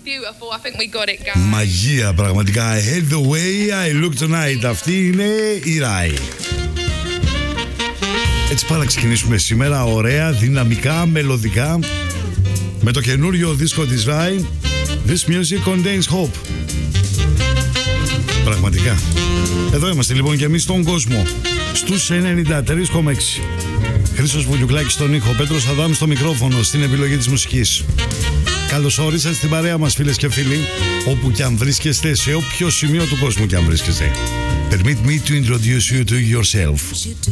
beautiful. I think we got it, guys. Μαγεία πραγματικά. The way I look tonight. Αυτή είναι η Rai. Έτσι πάμε να ξεκινήσουμε σήμερα. Ωραία, δυναμικά, μελωδικά. Με το καινούριο δίσκο της Rai. This music contains hope. Πραγματικά. Εδώ είμαστε λοιπόν και εμείς στον κόσμο. Στους 93,6. Χρήστος Βουλιουκλάκης στον ήχο, Πέτρος Αδάμ στο μικρόφωνο, στην επιλογή της μουσικής. Καλώς όρισατε στην παρέα μας, φίλες και φίλοι, όπου κι αν βρίσκεστε, σε όποιο σημείο του κόσμου κι αν βρίσκεστε. Permit me to introduce you to yourself.